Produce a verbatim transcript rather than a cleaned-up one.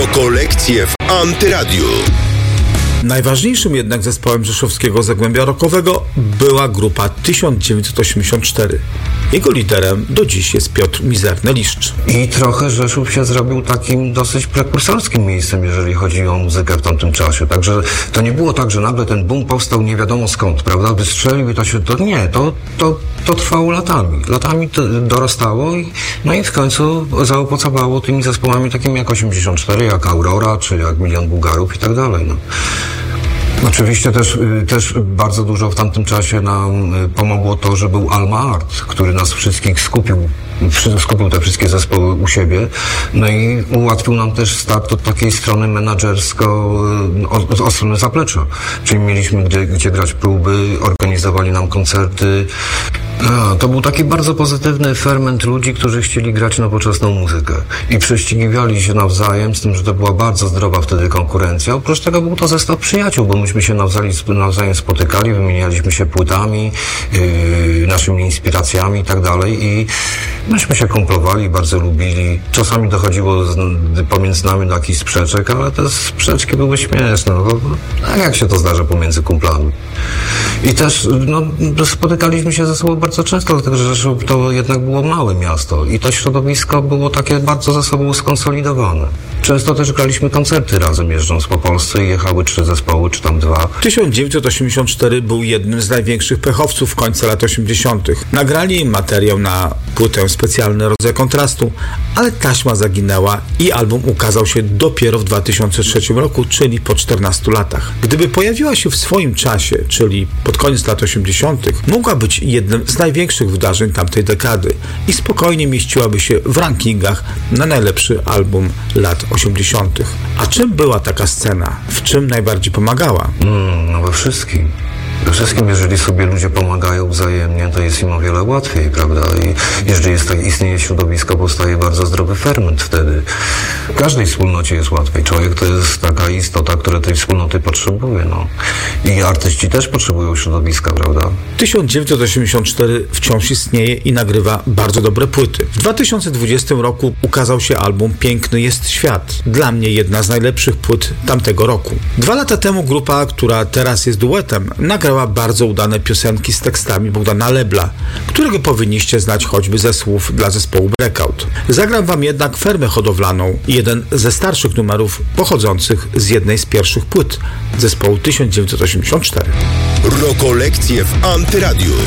Rokolekcje w Antyradiu. Najważniejszym jednak zespołem rzeszowskiego zagłębia rockowego była grupa tysiąc dziewięćset osiemdziesiąt cztery. Jego liderem do dziś jest Piotr Mizerny Liszcz. I trochę Rzeszów się zrobił takim dosyć prekursorskim miejscem, jeżeli chodzi o muzykę w tamtym czasie. Także to nie było tak, że nagle ten boom powstał nie wiadomo skąd, prawda? Wystrzelił i to się... To nie, to, to, to trwało latami. Latami to dorastało i no i w końcu zaowocowało tymi zespołami takimi jak osiemdziesiąt cztery, jak Aurora, czy jak Milion Bułgarów i tak dalej, no. Oczywiście też, też bardzo dużo w tamtym czasie nam pomogło to, że był Alma Art, który nas wszystkich skupił, skupił te wszystkie zespoły u siebie, no i ułatwił nam też start od takiej strony menadżersko, od, od strony zaplecza. Czyli mieliśmy gdzie, gdzie grać próby, organizowali nam koncerty. A, to był taki bardzo pozytywny ferment ludzi, którzy chcieli grać nowoczesną muzykę i prześcigiwali się nawzajem, z tym, że to była bardzo zdrowa wtedy konkurencja. Oprócz tego był to zestaw przyjaciół, bo myśmy się nawzajem, nawzajem spotykali, wymienialiśmy się płytami, yy, naszymi inspiracjami i tak dalej i myśmy się kumplowali, bardzo lubili. Czasami dochodziło z, pomiędzy nami do jakichś sprzeczek, ale te sprzeczki były śmieszne, no, tak jak się to zdarza pomiędzy kumplami. I też no, spotykaliśmy się ze sobą bardzo często, dlatego że Rzeszów to jednak było małe miasto i to środowisko było takie bardzo ze sobą skonsolidowane. Często też graliśmy koncerty razem, jeżdżąc po Polsce i jechały trzy zespoły, czy tam dwa. tysiąc dziewięćset osiemdziesiąt cztery był jednym z największych pechowców końca lat osiemdziesiątych. Nagrali materiał na płytę Specjalny Rodzaj Kontrastu, ale taśma zaginęła i album ukazał się dopiero w dwa tysiące trzecim roku, czyli po czternastu latach. Gdyby pojawiła się w swoim czasie, czyli pod koniec lat osiemdziesiątych, mogła być jednym z największych wydarzeń tamtej dekady i spokojnie mieściłaby się w rankingach na najlepszy album lat osiemdziesiątych. A czym była taka scena? W czym najbardziej pomagała? Mm, no we wszystkim. We wszystkim, jeżeli sobie ludzie pomagają wzajemnie, to jest im o wiele łatwiej, prawda? I jeżeli jest tak, istnieje środowisko, powstaje bardzo zdrowy ferment wtedy. W każdej wspólnocie jest łatwiej. Człowiek to jest taka istota, która tej wspólnoty potrzebuje, no. I artyści też potrzebują środowiska, prawda? tysiąc dziewięćset osiemdziesiąt cztery wciąż istnieje i nagrywa bardzo dobre płyty. W dwa tysiące dwudziestym roku ukazał się album Piękny jest świat. Dla mnie jedna z najlepszych płyt tamtego roku. Dwa lata temu grupa, która teraz jest duetem, nagrała bardzo udane piosenki z tekstami Bogdana Lebla, którego powinniście znać choćby ze słów dla zespołu Breakout. Zagram wam jednak Fermę hodowlaną, jeden ze starszych numerów pochodzących z jednej z pierwszych płyt zespołu tysiąc dziewięćset osiemdziesiąt cztery. Rokolekcje w Antyradiu.